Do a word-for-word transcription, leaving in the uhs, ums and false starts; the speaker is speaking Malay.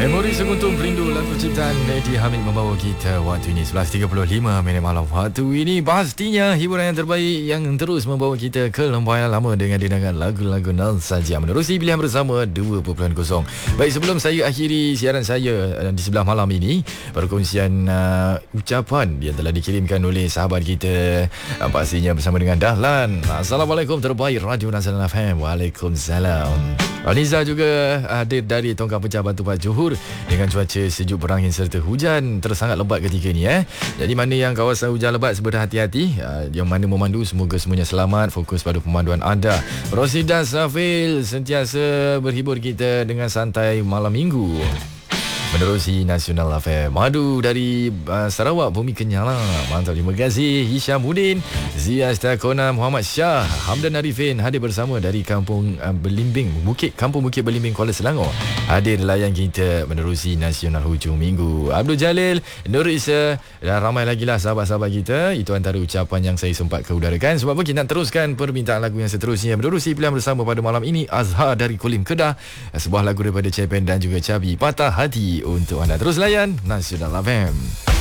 Memori Seguntum Perindu, lagu ciptaan Eddie Hamid membawa kita waktu ini sebelas tiga puluh lima minit malam. Waktu ini pastinya hiburan yang terbaik yang terus membawa kita ke lembah lama dengan dendangan lagu-lagu nostalgia menerusi pilihan bersama dua titik kosong. Baik, sebelum saya akhiri siaran saya di sebelah malam ini, perkongsian uh, ucapan yang telah dikirimkan oleh sahabat kita, uh, pastinya bersama dengan Dahlan. Assalamualaikum terbaik Radio Nasional F M. Waalaikumsalam. Aliza juga hadir dari Tongkang Pecah Batu Pahat Johor dengan cuaca sejuk berangin serta hujan terus sangat lebat ketika ni eh. Jadi mana yang kawasan hujan lebat berhati-hati, uh, yang mana memandu semoga semuanya selamat, fokus pada pemanduan anda. Rosida Safil sentiasa berhibur kita dengan santai malam minggu menerusi Nasional F M. Madu dari uh, Sarawak, Bumi Kenyal. Mantap, terima kasih. Hishamuddin, Zia Stakona, Muhammad Shah, Hamdan Arifin hadir bersama dari Kampung uh, Belimbing, Bukit Kampung Bukit Belimbing, Kuala Selangor. Hadir layan kita menerusi Nasional hujung minggu. Abdul Jalil, Nur Isa dan ramai lagi lah sahabat-sahabat kita. Itu antara ucapan yang saya sempat keudarakan. Sebab apa kita nak teruskan permintaan lagu yang seterusnya menerusi pilihan bersama pada malam ini. Azhar dari Kulim Kedah, sebuah lagu daripada Cepen dan juga Cabi, Patah Hati untuk anda. Terus layan Nasional F M.